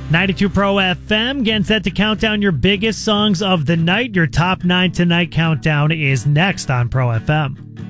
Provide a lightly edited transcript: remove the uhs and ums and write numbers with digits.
92 Pro FM, getting set to count down your biggest songs of the night. Your top 9 tonight countdown is next on Pro FM.